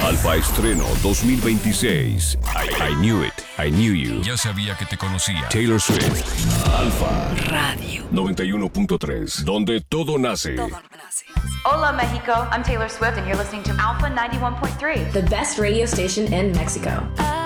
Alfa Estreno 2026. I knew it. I knew you. Ya sabía que te conocía. Taylor Swift. Alfa Radio 91.3. Donde todo nace. Hola, Mexico. I'm Taylor Swift, and you're listening to Alpha 91.3. The best radio station in Mexico.